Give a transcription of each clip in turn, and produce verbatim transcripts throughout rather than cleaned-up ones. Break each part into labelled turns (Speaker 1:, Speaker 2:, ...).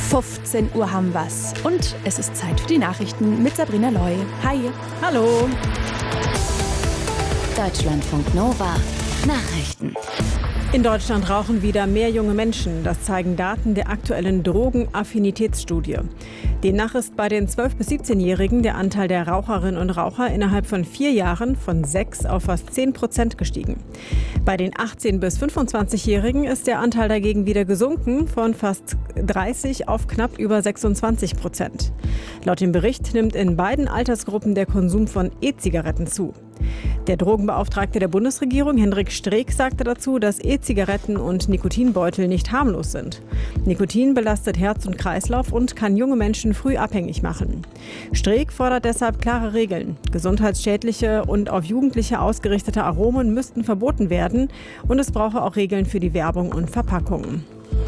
Speaker 1: fünfzehn Uhr haben wir's. Und es ist Zeit für die Nachrichten mit Sabrina Loy. Hi.
Speaker 2: Hallo.
Speaker 3: Deutschlandfunk Nova. Nachrichten.
Speaker 2: In Deutschland rauchen wieder mehr junge Menschen. Das zeigen Daten der aktuellen Drogenaffinitätsstudie. Demnach ist bei den zwölf- bis siebzehnjährigen der Anteil der Raucherinnen und Raucher innerhalb von vier Jahren von sechs auf fast zehn Prozent gestiegen. Bei den achtzehn- bis fünfundzwanzigjährigen ist der Anteil dagegen wieder gesunken von fast dreißig auf knapp über sechsundzwanzig Prozent. Laut dem Bericht nimmt in beiden Altersgruppen der Konsum von E-Zigaretten zu. Der Drogenbeauftragte der Bundesregierung, Hendrik Streeck, sagte dazu, dass E-Zigaretten und Nikotinbeutel nicht harmlos sind. Nikotin belastet Herz und Kreislauf und kann junge Menschen früh abhängig machen. Streeck fordert deshalb klare Regeln. Gesundheitsschädliche und auf Jugendliche ausgerichtete Aromen müssten verboten werden und es brauche auch Regeln für die Werbung und Verpackungen.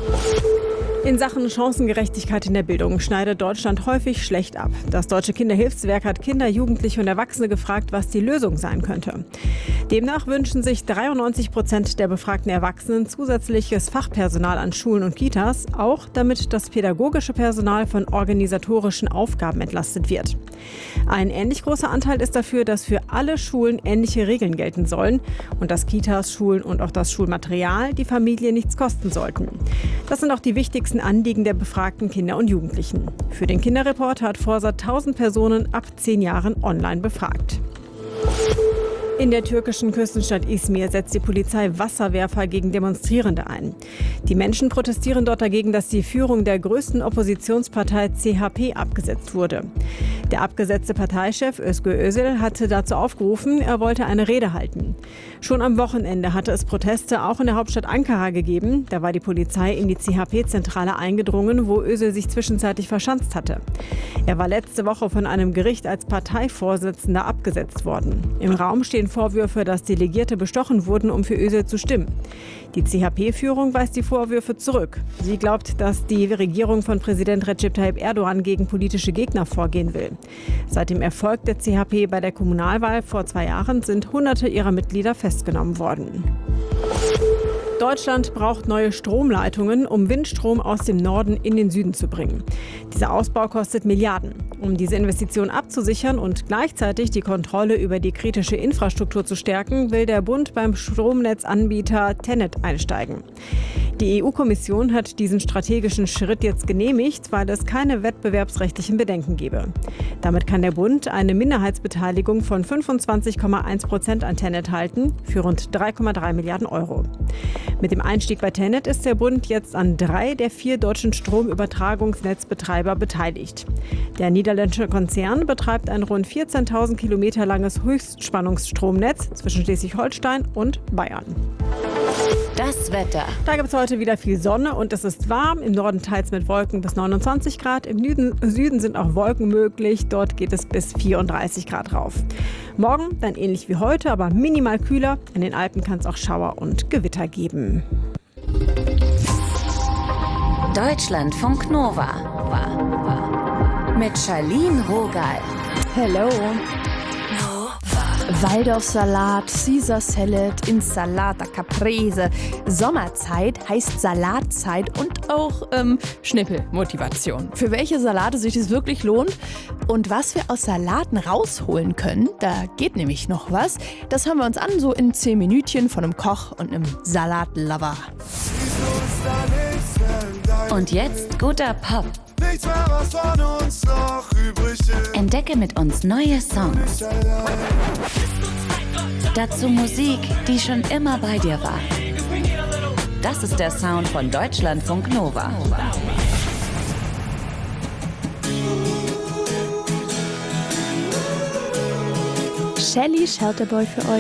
Speaker 2: In Sachen Chancengerechtigkeit in der Bildung schneidet Deutschland häufig schlecht ab. Das Deutsche Kinderhilfswerk hat Kinder, Jugendliche und Erwachsene gefragt, was die Lösung sein könnte. Demnach wünschen sich dreiundneunzig Prozent der befragten Erwachsenen zusätzliches Fachpersonal an Schulen und Kitas, auch damit das pädagogische Personal von organisatorischen Aufgaben entlastet wird. Ein ähnlich großer Anteil ist dafür, dass für alle Schulen ähnliche Regeln gelten sollen und dass Kitas, Schulen und auch das Schulmaterial die Familie nichts kosten sollten. Das sind auch die wichtigsten Anliegen der befragten Kinder und Jugendlichen. Für den Kinderreport hat Forsat tausend Personen ab zehn Jahren online befragt. In der türkischen Küstenstadt Izmir setzt die Polizei Wasserwerfer gegen Demonstrierende ein. Die Menschen protestieren dort dagegen, dass die Führung der größten Oppositionspartei C H P abgesetzt wurde. Der abgesetzte Parteichef Özgür Özel hatte dazu aufgerufen, er wollte eine Rede halten. Schon am Wochenende hatte es Proteste auch in der Hauptstadt Ankara gegeben. Da war die Polizei in die C H P-Zentrale eingedrungen, wo Özel sich zwischenzeitlich verschanzt hatte. Er war letzte Woche von einem Gericht als Parteivorsitzender abgesetzt worden. Im Raum stehen Vorwürfe, dass Delegierte bestochen wurden, um für Özel zu stimmen. Die C H P-Führung weist die Vorwürfe zurück. Sie glaubt, dass die Regierung von Präsident Recep Tayyip Erdogan gegen politische Gegner vorgehen will. Seit dem Erfolg der C H P bei der Kommunalwahl vor zwei Jahren sind Hunderte ihrer Mitglieder festgenommen worden. Deutschland braucht neue Stromleitungen, um Windstrom aus dem Norden in den Süden zu bringen. Dieser Ausbau kostet Milliarden. Um diese Investition abzusichern und gleichzeitig die Kontrolle über die kritische Infrastruktur zu stärken, will der Bund beim Stromnetzanbieter TenneT einsteigen. Die E U-Kommission hat diesen strategischen Schritt jetzt genehmigt, weil es keine wettbewerbsrechtlichen Bedenken gebe. Damit kann der Bund eine Minderheitsbeteiligung von fünfundzwanzig Komma eins Prozent an TenneT halten, für rund drei Komma drei Milliarden Euro. Mit dem Einstieg bei TenneT ist der Bund jetzt an drei der vier deutschen Stromübertragungsnetzbetreiber beteiligt. Der niederländische Konzern betreibt ein rund vierzehntausend Kilometer langes Höchstspannungsstromnetz zwischen Schleswig-Holstein und Bayern.
Speaker 3: Das Wetter.
Speaker 2: Da gibt es heute wieder viel Sonne und es ist warm. Im Norden teils mit Wolken bis neunundzwanzig Grad. Im Süden sind auch Wolken möglich. Dort geht es bis vierunddreißig Grad rauf. Morgen dann ähnlich wie heute, aber minimal kühler. In den Alpen kann es auch Schauer und Gewitter geben.
Speaker 3: Deutschlandfunk Nova. Mit Charlene Rogal.
Speaker 1: Hello. Waldorfsalat, Caesar Salad, Insalata Caprese. Sommerzeit heißt Salatzeit und auch ähm, Schnippelmotivation. Für welche Salate sich das wirklich lohnt und was wir aus Salaten rausholen können, da geht nämlich noch was. Das hören wir uns an, so in zehn Minütchen von einem Koch und einem Salatlover.
Speaker 3: Und jetzt guter Pop.
Speaker 4: Nichts mehr, was von uns noch übrig ist.
Speaker 3: Entdecke mit uns neue Songs. Dazu Musik, die schon immer bei dir war. Das ist der Sound von Deutschlandfunk Nova.
Speaker 1: Shelly Shelterboy für euch.